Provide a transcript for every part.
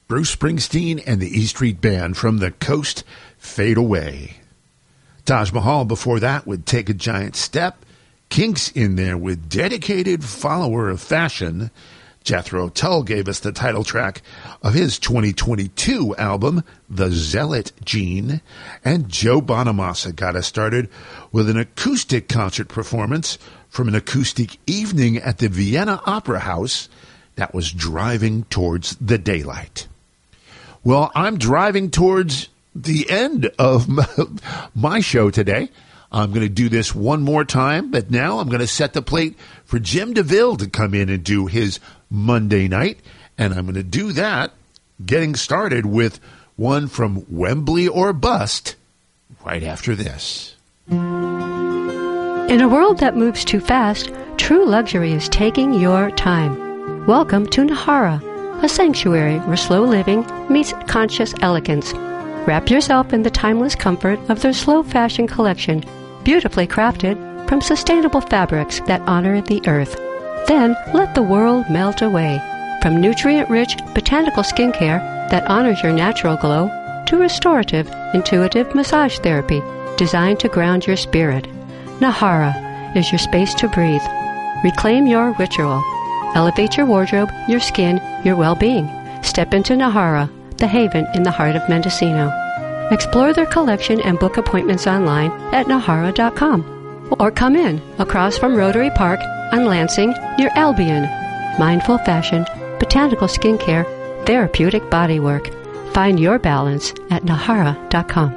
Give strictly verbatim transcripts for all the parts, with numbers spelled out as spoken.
Bruce Springsteen and the E Street Band from The Coast Fade Away. Taj Mahal before that would Take a Giant Step. Kinks in there with Dedicated Follower of Fashion. Jethro Tull gave us the title track of his twenty twenty-two album, The Zealot Gene. And Joe Bonamassa got us started with an acoustic concert performance from an acoustic evening at the Vienna Opera House that was Driving Towards the Daylight. Well, I'm driving towards the end of my show today. I'm going to do this one more time, but now I'm going to set the plate for Jim DeVille to come in and do his Monday night. And I'm going to do that getting started with one from Wembley or Bust right after this. In a world that moves too fast, true luxury is taking your time. Welcome to Nahara, a sanctuary where slow living meets conscious elegance. Wrap yourself in the timeless comfort of their slow fashion collection, beautifully crafted from sustainable fabrics that honor the earth. Then let the world melt away. From nutrient-rich botanical skincare that honors your natural glow to restorative, intuitive massage therapy designed to ground your spirit. Nahara is your space to breathe. Reclaim your ritual. Elevate your wardrobe, your skin, your well-being. Step into Nahara, the haven in the heart of Mendocino. Explore their collection and book appointments online at nahara dot com. Or come in across from Rotary Park on Lansing near Albion. Mindful fashion, botanical skincare, therapeutic bodywork. Find your balance at nahara dot com.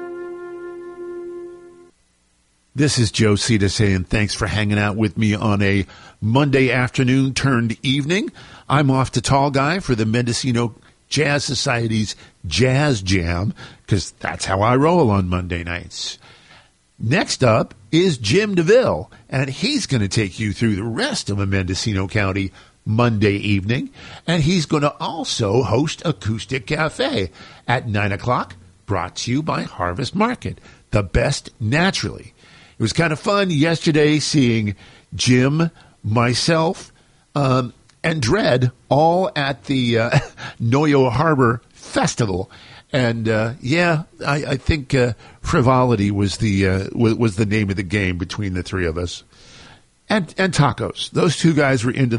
This is Joe Cita saying thanks for hanging out with me on a Monday afternoon turned evening. I'm off to Tall Guy for the Mendocino Jazz Society's Jazz Jam, because that's how I roll on Monday nights. Next up is Jim DeVille, and he's going to take you through the rest of a Mendocino County Monday evening, and he's going to also host Acoustic Cafe at nine o'clock, brought to you by Harvest Market, the best naturally. It was kind of fun yesterday seeing Jim, myself, um, and Dredd all at the uh, Noyo Harbor Festival. And, uh, yeah, I, I think uh, frivolity was the uh, was, was the name of the game between the three of us. And, and tacos. Those two guys were into